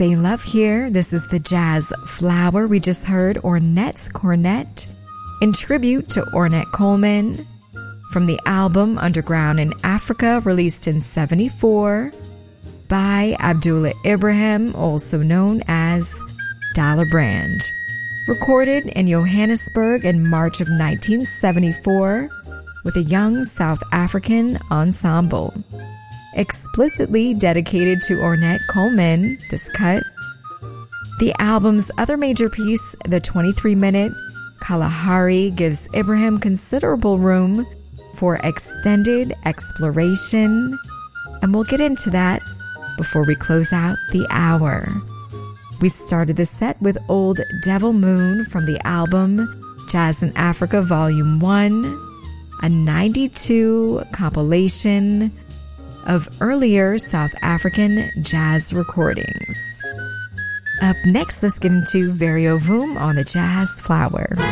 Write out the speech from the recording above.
Say Love here. This is the Jazz Flower. We just heard Ornette's Cornet in tribute to Ornette Coleman from the album Underground in Africa, released in 1974 by Abdullah Ibrahim, also known as Dollar Brand. Recorded in Johannesburg in March of 1974 with a young South African ensemble. Explicitly dedicated to Ornette Coleman, this cut. The album's other major piece, the 23-minute Kalahari, gives Ibrahim considerable room for extended exploration, and we'll get into that before we close out the hour. We started the set with Old Devil Moon from the album Jazz in Africa Volume 1, a 92 compilation of earlier South African jazz recordings. Up next, let's get into Verio Voom on the Jazz Flower.